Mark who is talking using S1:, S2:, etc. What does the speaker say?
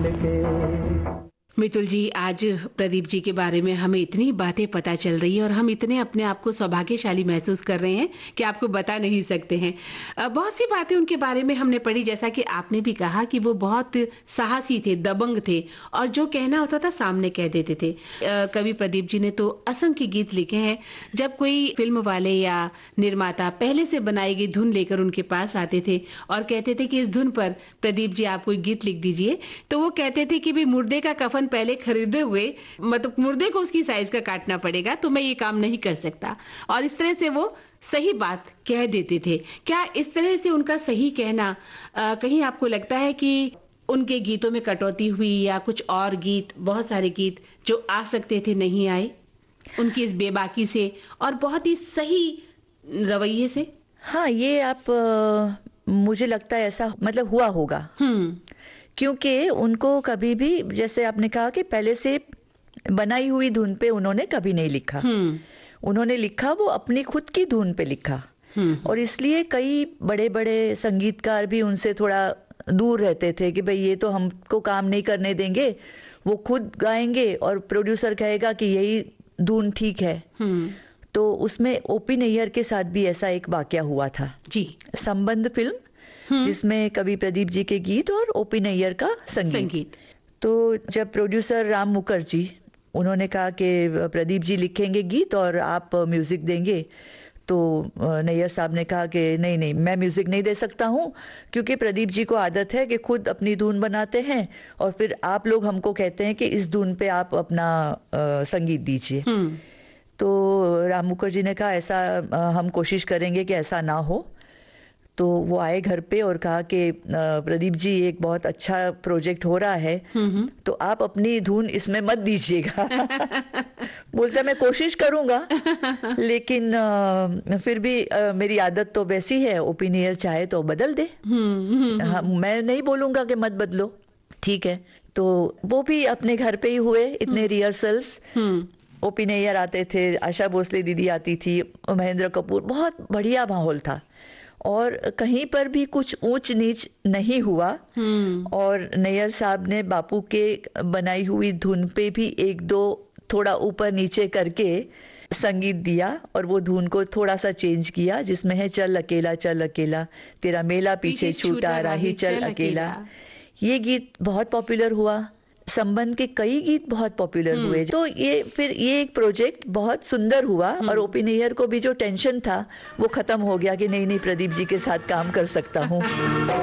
S1: ढूंढ के।
S2: मितुल जी, आज प्रदीप जी के बारे में हमें इतनी बातें पता चल रही है और हम इतने अपने आप को सौभाग्यशाली महसूस कर रहे हैं कि आपको बता नहीं सकते हैं। बहुत सी बातें उनके बारे में हमने पढ़ी, जैसा कि आपने भी कहा कि वो बहुत साहसी थे, दबंग थे और जो कहना होता था सामने कह देते थे। कवि प्रदीप जी ने तो असंख्य गीत लिखे हैं। जब कोई फिल्म वाले या निर्माता पहले से बनाई गई धुन लेकर उनके पास आते थे और कहते थे कि इस धुन पर प्रदीप जी आप कोई गीत लिख दीजिए, तो वो कहते थे कि भी मुर्दे का कफन पहले खरीदे हुए, मतलब मुर्दे को उसकी साइज का काटना पड़ेगा, तो मैं ये काम नहीं कर सकता। और इस तरह से वो सही बात कह देते थे। क्या इस तरह से उनका सही कहना कहीं आपको लगता है कि उनके गीतों में कटौती हुई, या कुछ और गीत, बहुत सारे गीत जो आ सकते थे नहीं आए उनकी इस बेबाकी से और बहुत ही सही रवैये से?
S3: हाँ, ये आप मुझे लगता है ऐसा मतलब हुआ होगा। क्योंकि उनको कभी भी, जैसे आपने कहा कि पहले से बनाई हुई धुन पे उन्होंने कभी नहीं लिखा। उन्होंने लिखा वो अपनी खुद की धुन पे लिखा। और इसलिए कई बड़े बड़े संगीतकार भी उनसे थोड़ा दूर रहते थे कि भाई ये तो हमको काम नहीं करने देंगे, वो खुद गाएंगे और प्रोड्यूसर कहेगा कि यही धुन ठीक है। तो उसमें ओपी नैयर के साथ भी ऐसा एक वाकया हुआ था जी। संबंध फिल्म, जिसमें कवि प्रदीप जी के गीत और ओपी नैयर का संगीत। तो जब प्रोड्यूसर राम मुखर्जी, उन्होंने कहा कि प्रदीप जी लिखेंगे गीत और आप म्यूजिक देंगे, तो नैयर साहब ने कहा कि नहीं नहीं, मैं म्यूजिक नहीं दे सकता हूँ, क्योंकि प्रदीप जी को आदत है कि खुद अपनी धुन बनाते हैं और फिर आप लोग हमको कहते हैं कि इस धुन पे आप अपना संगीत दीजिए। तो राम मुखर्जी ने कहा ऐसा हम कोशिश करेंगे कि ऐसा ना हो। तो वो आए घर पे और कहा कि प्रदीप जी एक बहुत अच्छा प्रोजेक्ट हो रहा है, तो आप अपनी धुन इसमें मत दीजिएगा। बोलता मैं कोशिश करूंगा, लेकिन फिर भी मेरी आदत तो वैसी है, ओपी नैयर चाहे तो बदल दे। हाँ, मैं नहीं बोलूंगा कि मत बदलो, ठीक है। तो वो भी अपने घर पे ही हुए, इतने रिहर्सल्स। ओपी नैयर आते थे, आशा भोसले दीदी आती थी, महेंद्र कपूर, बहुत बढ़िया माहौल था और कहीं पर भी कुछ ऊंच नीच नहीं हुआ। और नैयर साहब ने बापू के बनाई हुई धुन पे भी एक दो थोड़ा ऊपर नीचे करके संगीत दिया और वो धुन को थोड़ा सा चेंज किया, जिसमें है चल अकेला तेरा मेला पीछे छूटा राही चल अकेला। ये गीत बहुत पॉपुलर हुआ। संबंध के कई गीत बहुत पॉपुलर हुए। तो ये एक प्रोजेक्ट बहुत सुंदर हुआ और ओपी नैयर को भी जो टेंशन था वो खत्म हो गया कि नहीं नहीं, प्रदीप जी के साथ काम कर सकता हूँ।